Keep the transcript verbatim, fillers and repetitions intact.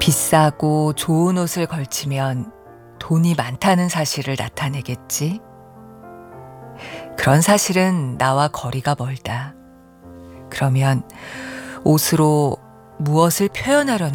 비싸고 좋은 옷을 걸치면 돈이 많다는 사실을 나타내겠지. 그런 사실은 나와 거리가 멀다. 그러면 옷으로 무엇을 표현하려는